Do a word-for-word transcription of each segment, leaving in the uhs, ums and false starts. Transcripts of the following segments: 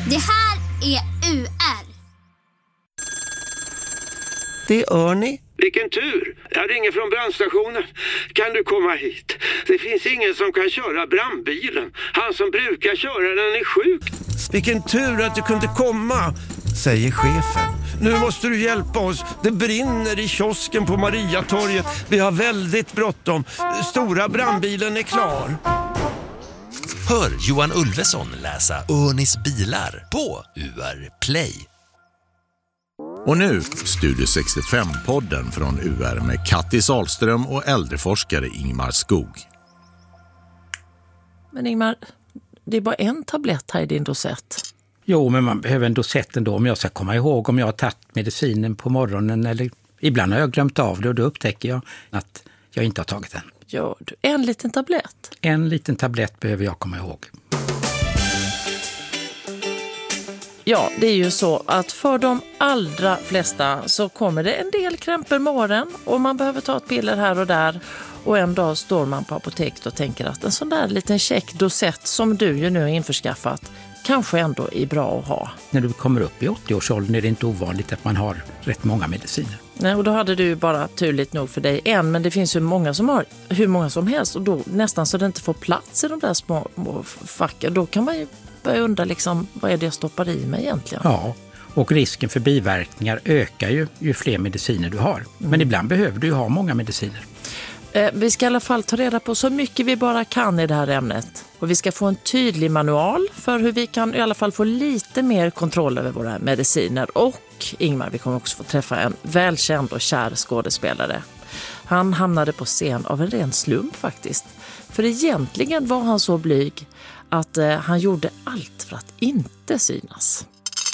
Det här är U R. Det är Örni. Vilken tur! Jag ringer från brandstationen. Kan du komma hit? Det finns ingen som kan köra brandbilen. Han som brukar köra den är sjuk. Vilken tur att du kunde komma, säger chefen. Nu måste du hjälpa oss. Det brinner i kiosken på Mariatorget. Vi har väldigt bråttom. Stora brandbilen är klar. Hör Johan Ulveson läsa Örnis bilar på U R Play. Och nu Studio sextiofem-podden från U R med Kattis Ahlström och äldreforskare Ingmar Skog. Men Ingmar, det är bara en tablett här i din dosett. Jo, men man behöver en dosett ändå om jag ska komma ihåg om jag har tagit medicinen på morgonen, eller ibland har jag glömt av det och då upptäcker jag att jag inte har tagit den. Gör du? En liten tablett? En liten tablett behöver jag komma ihåg. Ja, det är ju så att för de allra flesta så kommer det en del krämpor morgon och man behöver ta ett piller här och där. Och en dag står man på apoteket och tänker att en sån där liten check dosett som du ju nu har införskaffat kanske ändå är bra att ha. När du kommer upp i åttio-årsåldern är det inte ovanligt att man har rätt många mediciner. Nej, och då hade du bara turligt nog för dig en, men det finns ju många som har hur många som helst och då nästan så det inte får plats i de där små, små facken. Då kan man ju börja undra liksom, vad är det jag stoppar i mig egentligen? Ja, och risken för biverkningar ökar ju ju fler mediciner du har. Men mm. ibland behöver du ju ha många mediciner. Eh, vi ska i alla fall ta reda på så mycket vi bara kan i det här ämnet. Och vi ska få en tydlig manual för hur vi kan i alla fall få lite mer kontroll över våra mediciner. Och Ingmar, vi kommer också få träffa en välkänd och kär skådespelare. Han hamnade på scen av en ren slump faktiskt. För egentligen var han så blyg att eh, han gjorde allt för att inte synas.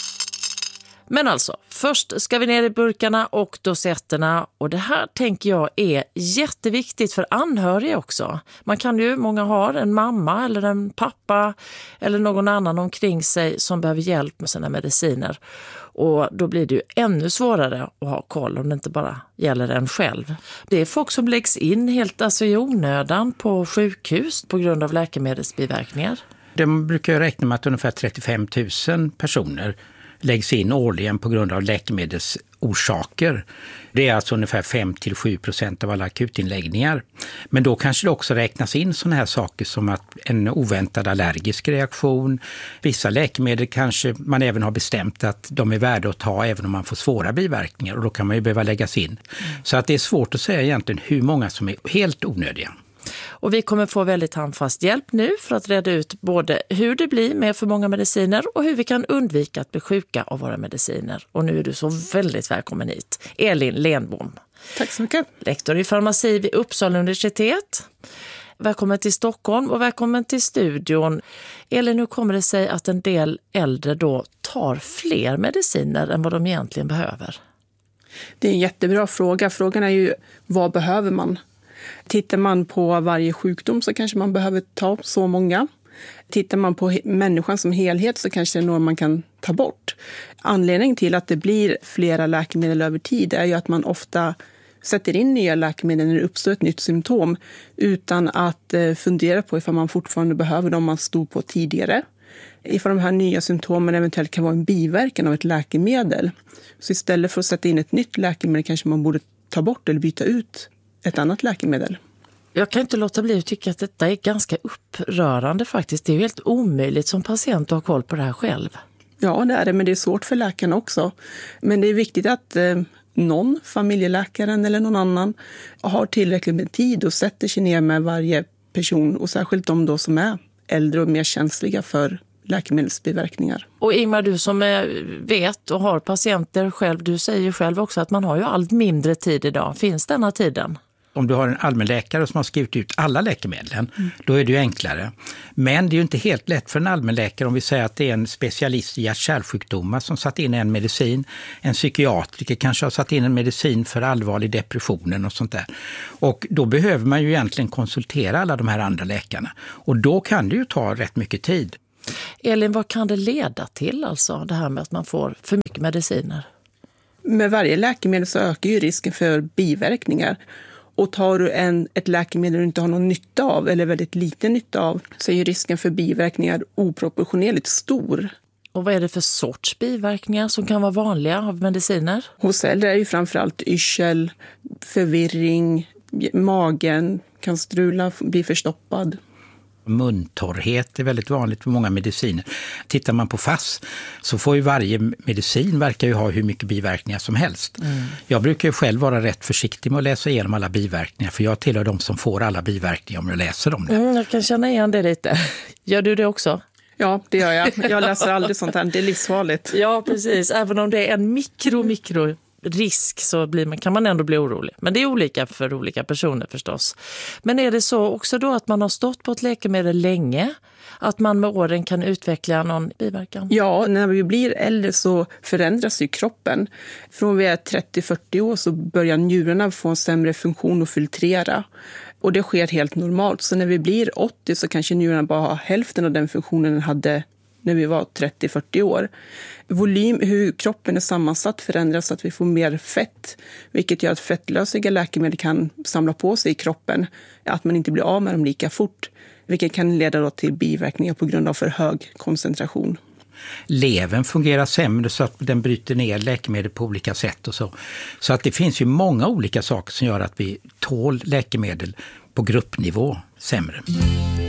Men alltså, först ska vi ner i burkarna och dosetterna och det här tänker jag är jätteviktigt för anhöriga också. Man kan ju, många har en mamma eller en pappa eller någon annan omkring sig som behöver hjälp med sina mediciner. Och då blir det ju ännu svårare att ha koll om det inte bara gäller en själv. Det är folk som läggs in helt alltså i onödan på sjukhus på grund av läkemedelsbiverkningar. De brukar räkna med att ungefär trettiofem tusen personer läggs in årligen på grund av läkemedelsorsaker. Det är alltså ungefär fem till sju procent av alla akutinläggningar. Men då kanske det också räknas in sådana här saker som att en oväntad allergisk reaktion. Vissa läkemedel kanske man även har bestämt att de är värda att ta även om man får svåra biverkningar. Och då kan man ju behöva läggas in. Mm. Så att det är svårt att säga egentligen hur många som är helt onödiga. Och vi kommer få väldigt handfast hjälp nu för att reda ut både hur det blir med för många mediciner och hur vi kan undvika att bli sjuka av våra mediciner. Och nu är du så väldigt välkommen hit, Elin Lenbom. Tack så mycket. Lektor i farmaci vid Uppsala universitet. Välkommen till Stockholm och välkommen till studion. Elin, hur kommer det sig att en del äldre då tar fler mediciner än vad de egentligen behöver? Det är en jättebra fråga. Frågan är ju, vad behöver man? Tittar man på varje sjukdom så kanske man behöver ta så många. Tittar man på människan som helhet så kanske det är något man kan ta bort. Anledningen till att det blir flera läkemedel över tid är ju att man ofta sätter in nya läkemedel när det uppstår ett nytt symptom utan att fundera på ifall man fortfarande behöver dem man stod på tidigare. Ifall de här nya symptomen eventuellt kan vara en biverkan av ett läkemedel. Så istället för att sätta in ett nytt läkemedel kanske man borde ta bort eller byta ut ett annat läkemedel. Jag kan inte låta bli att tycka att detta är ganska upprörande faktiskt. Det är ju helt omöjligt som patient att ha koll på det här själv. Ja, det är det, men det är svårt för läkaren också. Men det är viktigt att eh, någon, familjeläkaren eller någon annan, har tillräckligt med tid och sätter sig ner med varje person. Och särskilt de då som är äldre och mer känsliga för läkemedelsbiverkningar. Och Ingmar, du som vet och har patienter själv, du säger själv också att man har ju allt mindre tid idag. Finns denna tiden? Om du har en allmänläkare som har skrivit ut alla läkemedlen, mm. då är det ju enklare. Men det är ju inte helt lätt för en allmänläkare om vi säger att det är en specialist i hjärt-kärlsjukdomar som satt in en medicin. En psykiatriker kanske har satt in en medicin för allvarlig depressionen och sånt där. Och då behöver man ju egentligen konsultera alla de här andra läkarna. Och då kan det ju ta rätt mycket tid. Elin, vad kan det leda till alltså, det här med att man får för mycket mediciner? Med varje läkemedel så ökar ju risken för biverkningar. Och tar du en, ett läkemedel du inte har någon nytta av eller väldigt liten nytta av så är ju risken för biverkningar oproportionerligt stor. Och vad är det för sorts biverkningar som kan vara vanliga av mediciner? Hos äldre är ju framförallt yrsel, förvirring, magen kan strula, bli förstoppad. Muntorrhet är väldigt vanligt för många mediciner. Tittar man på F A S så får ju varje medicin verkar ju ha hur mycket biverkningar som helst. Mm. Jag brukar ju själv vara rätt försiktig med att läsa igenom alla biverkningar, för jag tillhör de som får alla biverkningar om jag läser dem. Mm, jag kan känna igen det lite. Gör du det också? Ja, det gör jag. Jag läser aldrig sånt här. Det är livsfarligt. Ja, precis. Även om det är en mikro, mikro risk så blir man, kan man ändå bli orolig. Men det är olika för olika personer förstås. Men är det så också då att man har stått på ett läkemedel länge, att man med åren kan utveckla någon biverkan? Ja, när vi blir äldre så förändras ju kroppen. Från vi är trettio till fyrtio år så börjar njurarna få en sämre funktion och filtrera. Och det sker helt normalt. Så när vi blir åttio så kanske njurarna bara har hälften av den funktionen den hade när vi var trettio till fyrtio år. Volym, hur kroppen är sammansatt förändras så att vi får mer fett, vilket gör att fettlösliga läkemedel kan samla på sig i kroppen, att man inte blir av med dem lika fort, vilket kan leda då till biverkningar på grund av för hög koncentration. Levern fungerar sämre så att den bryter ner läkemedel på olika sätt och så. Så att det finns ju många olika saker som gör att vi tål läkemedel på gruppnivå sämre.